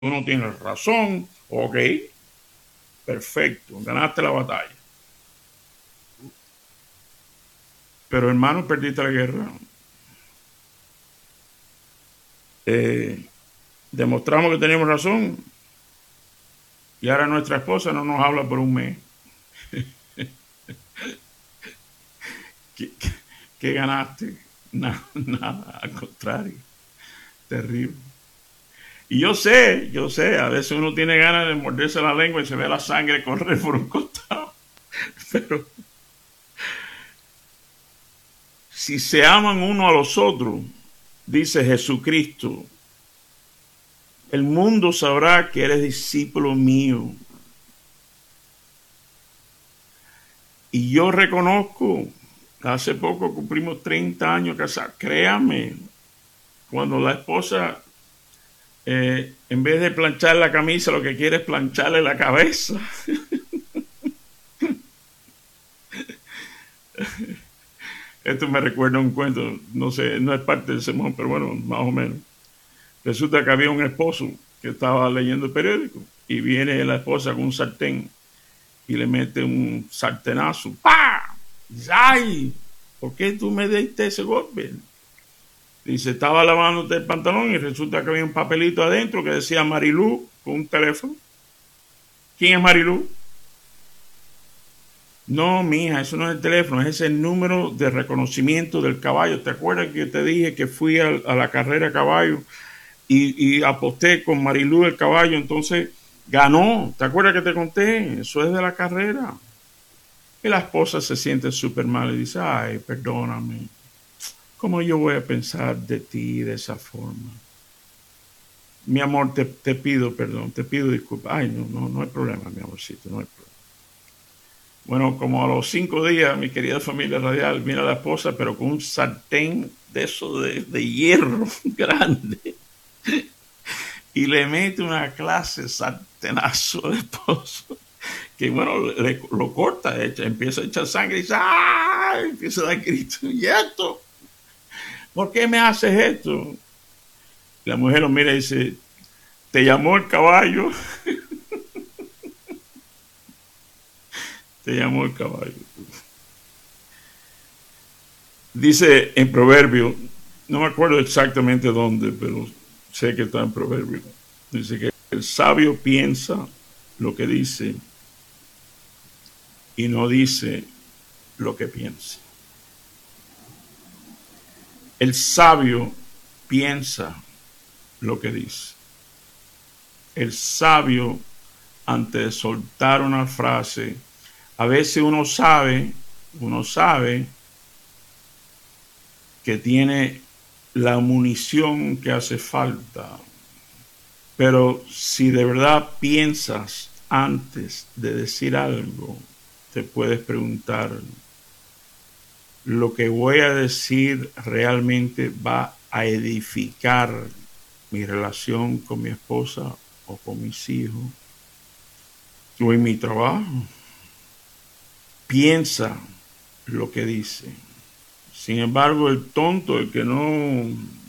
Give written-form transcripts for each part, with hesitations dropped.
tú no tienes razón, ok, perfecto, ganaste la batalla. Pero hermano, perdiste la guerra. Eh, Demostramos que teníamos razón y ahora nuestra esposa no nos habla por un mes. ¿Qué, qué ganaste? Nada, nada, al contrario, terrible. Y yo sé, a veces uno tiene ganas de morderse la lengua y se ve la sangre correr por un costado. Pero si se aman uno a los otros, dice Jesucristo, el mundo sabrá que eres discípulo mío. Y yo reconozco, hace poco cumplimos 30 años casados, créame, cuando la esposa, en vez de planchar la camisa, lo que quiere es plancharle la cabeza. Esto me recuerda un cuento, no sé, no es parte del sermón, pero bueno, más o menos. Resulta que había un esposo que estaba leyendo el periódico y viene la esposa con un sartén y le mete un sartenazo. ¡Pah! ¡Ay! ¿Por qué tú me diste ese golpe? Dice, estaba lavándote el pantalón y resulta que había un papelito adentro que decía Marilú con un teléfono. ¿Quién es Marilú? No, mija, eso no es el teléfono, es el número de reconocimiento del caballo. ¿Te acuerdas que yo te dije que fui a la carrera a caballo y aposté con Marilú el caballo? Entonces ganó. ¿Te acuerdas que te conté? Eso es de la carrera. Y la esposa se siente súper mal y dice, ay, perdóname. ¿Cómo yo voy a pensar de ti de esa forma? Mi amor, te pido perdón, te pido disculpas. Ay, no hay problema, mi amorcito, no hay problema. Bueno, como a los 5 días, mi querida familia radial, viene la esposa, pero con un sartén de eso de hierro grande. Y le mete una clase sartenazo de esposo. Que bueno, lo corta, empieza a echar sangre y dice, ¡ah! Empieza a dar gritos. ¿Y esto? ¿Por qué me haces esto? La mujer lo mira y dice, te llamó el caballo. Te llamó el caballo. Dice en Proverbio, no me acuerdo exactamente dónde, pero sé que está en Proverbio. Dice que el sabio piensa lo que dice y no dice lo que piensa. El sabio piensa lo que dice. El sabio, antes de soltar una frase, a veces uno sabe que tiene la munición que hace falta. Pero si de verdad piensas antes de decir algo, te puedes preguntar, ¿lo que voy a decir realmente va a edificar mi relación con mi esposa o con mis hijos o en mi trabajo? Piensa lo que dice. Sin embargo, el tonto, el que no...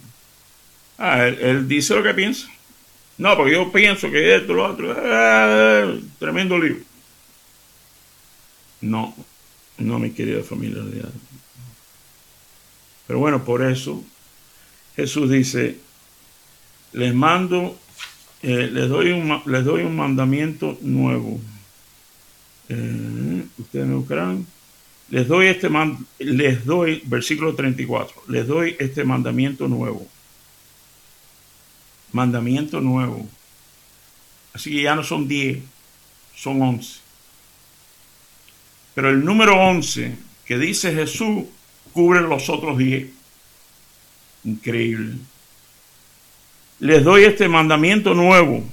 él dice lo que piensa. No, porque yo pienso que esto, lo otro, tremendo lío. No, no, mi querida familia real. Pero bueno, por eso Jesús dice, les mando, les doy un mandamiento nuevo. Ustedes me buscarán. Les doy, versículo 34, les doy este mandamiento nuevo. Mandamiento nuevo. Así que ya no son 10, son 11. Pero el número 11 que dice Jesús cubre los otros 10. Increíble. Les doy este mandamiento nuevo.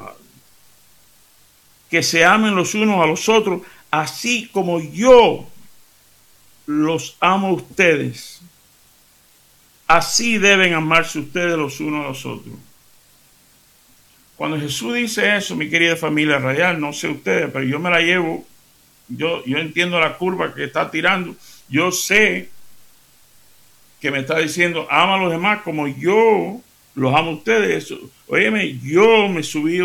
Que se amen los unos a los otros, así como yo los amo a ustedes. Así deben amarse ustedes los unos a los otros. Cuando Jesús dice eso, mi querida familia radial, no sé ustedes, pero yo me la llevo, yo entiendo la curva que está tirando, yo sé que me está diciendo, ama a los demás como yo los amo a ustedes. Óyeme, yo me subí